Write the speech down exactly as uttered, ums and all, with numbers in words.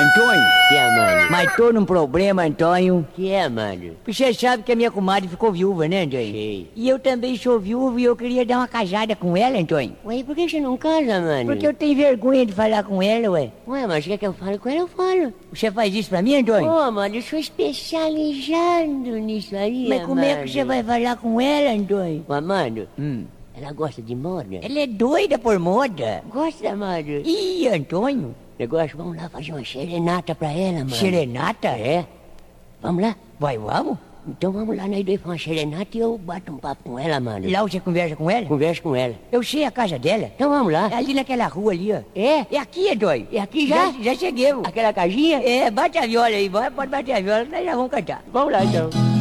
Antônio, Que é, mano? mas tô num problema, Antônio. Que é, mano? Você sabe que a minha comadre ficou viúva, né, Antônio? Sei. E eu também sou viúvo e eu queria dar uma casada com ela, Antônio. Ué, e por que você não casa, mano? Porque eu tenho vergonha de falar com ela, ué. Ué, mas quer que eu fale com ela? Eu falo. Você faz isso pra mim, Antônio? Ô, mano, eu sou especializado nisso aí, Mas como é que você mano. vai falar com ela, Antônio? Mas, mano, Hum. ela gosta de moda? Ela é doida por moda. Gosta, mano. Ih, Antônio. Negócio, vamos lá fazer uma serenata pra ela, mano. Serenata? É. Vamos lá? Vai, vamos? Então vamos lá, nós dois pra uma serenata e eu bato um papo com ela, mano. Lá você conversa com ela? Conversa com ela. Eu sei a casa dela. Então vamos lá. É ali naquela rua ali, ó. É? É aqui, Antônio. É aqui já? Já, já cheguei. Aquela casinha? É, bate a viola aí, vai, pode bater a viola, nós já vamos cantar. Vamos lá, então.